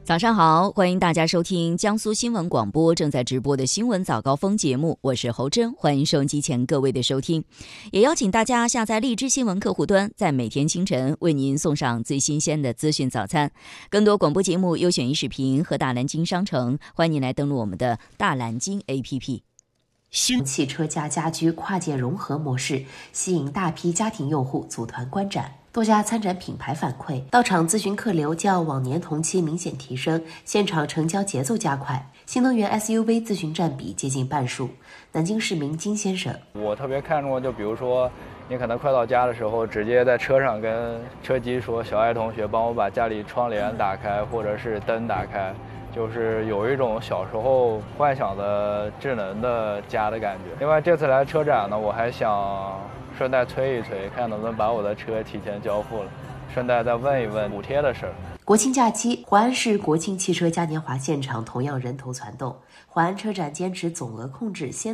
早上好，欢迎大家收听江苏新闻广播正在直播的新闻早高峰节目，我是侯真，欢迎收音机前各位的收听，也邀请大家下载荔枝新闻客户端，在每天清晨为您送上最新鲜的资讯早餐。更多广播节目、优选一视频和大蓝鲸商城，欢迎您来登录我们的大蓝鲸 APP。 新汽车加家居跨界融合模式吸引大批家庭用户组团观展。多家参展品牌反馈，到场咨询客流较往年同期明显提升，现场成交节奏加快，新能源 SUV 咨询占比接近半数。南京市民金先生， 我特别看重，就比如说你可能快到家的时候，直接在车上跟车机说，小爱同学帮我把家里窗帘打开或者是灯打开，就是有一种小时候幻想的智能的家的感觉。另外这次来车展呢，我还想顺带催一催，看能不能把我的车提前交付了，顺带再问一问补贴的事儿。 国庆假期，淮安市国庆汽车嘉年华现场同样人头攒动，淮安车展坚持总额控制先